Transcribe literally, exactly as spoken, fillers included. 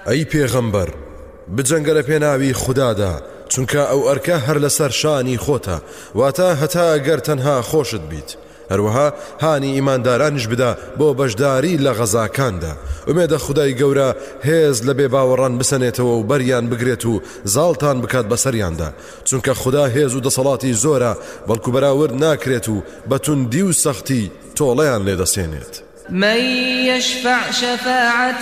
ئەی پێغەمبەر بجەنگە لە پێناوی خوددادا چونکە ئەو ئەرکە هەر لەسەر شانی خۆتە واتە هەتا ئەگەر تەنها خۆشت بیت هەروەها هانی ئیماندارانیش بدا بۆ بەشداری لە غەزاکاندا ئومێدە خودای گەورە هێز لە بێ باوەڕان بسەنێتەوە و بەریان بگرێت و زاڵتان بکات بەسەریاندا چونکە خوددا هێز و دەسەڵاتی زۆرە بەڵکو بەراورد ناکرێت و بەتوندی و سەختی تۆڵەیان لێدەسێنێت. من يشفع شفاعة